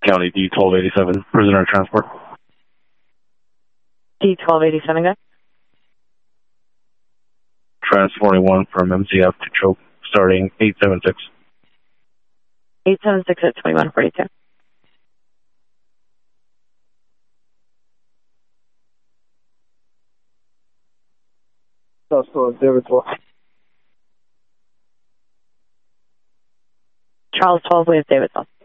County D1287, prisoner transport. D1287, guys. Transporting one from MCF to choke, starting 876. 876 at 2142. Charles 12, we have David 12.